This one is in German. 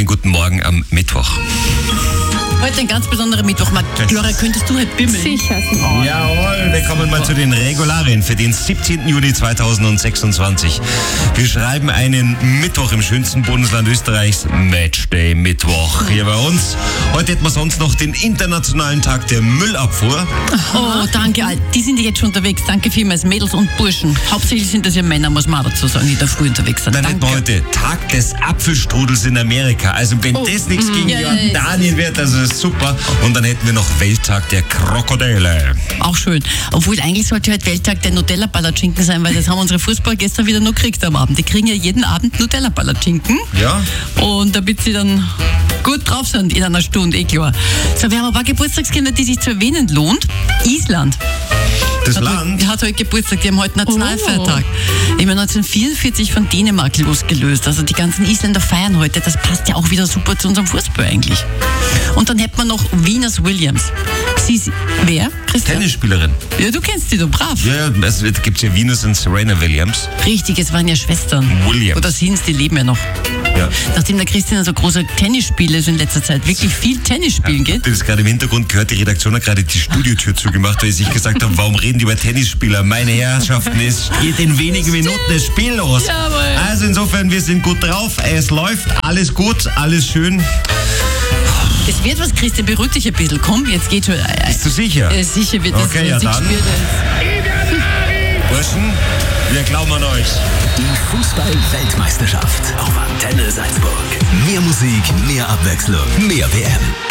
Einen guten Morgen am Mittwoch. Heute ein ganz besonderer Mittwoch. Glora, könntest du heute bimmeln? Sicher. Jawohl, wir kommen mal zu den Regularien für den 17. Juni 2026. Wir schreiben einen Mittwoch im schönsten Bundesland Österreichs, Matchday Mittwoch hier bei uns. Heute hätten wir sonst noch den internationalen Tag der Müllabfuhr. Oh, danke, Alt. Die sind ja jetzt schon unterwegs. Danke vielmals, Mädels und Burschen. Hauptsächlich sind das ja Männer, muss man auch dazu sagen, die da früh unterwegs sind. Dann hätten wir heute Tag des Apfelstrudels in Amerika. Also wenn das nichts gegen Jordanien wird, also das ist super. Und dann hätten wir noch Welttag der Krokodile. Auch schön. Obwohl eigentlich sollte heute Welttag der Nutella-Palatschinken sein, weil das haben unsere Fußballer gestern wieder nur gekriegt am Abend. Die kriegen ja jeden Abend Nutella-Palatschinken. Ja. Und damit sie dann gut drauf sind in einer Stunde, klar. So, wir haben ein paar Geburtstagskinder, die sich zu erwähnen lohnt. Island. Das Land? Hat heute Geburtstag, die haben heute Nationalfeiertag. Ich meine, 1944 von Dänemark losgelöst. Also die ganzen Isländer feiern heute. Das passt ja auch wieder super zu unserem Fußball eigentlich. Und dann hätten wir noch Venus Williams. Sie ist wer, Christian? Tennisspielerin. Ja, du kennst die doch, brav. Ja, es gibt ja Venus und Serena Williams. Richtig, es waren ja Schwestern. Williams. Oder sind's, die leben ja noch. Ja. Nachdem der Christian so großer Tennisspieler ist in letzter Zeit, wirklich viel Tennis spielen geht. Das ist gerade im Hintergrund gehört, die Redaktion hat gerade die Studiotür zugemacht, weil sie sich gesagt haben, warum reden die über Tennisspieler? Meine Herrschaften, es geht in wenigen Minuten das Spiel los. Jawohl. Also insofern, wir sind gut drauf, es läuft, alles gut, alles schön. Es wird was, Christian, beruhig dich ein bisschen. Komm, jetzt geht schon. Bist du sicher? Sicher wird das Okay, ja dann. Burschen, wir glauben an euch. Die Fußball-Weltmeisterschaft auf Antenne Salzburg. Mehr Musik, mehr Abwechslung, mehr WM.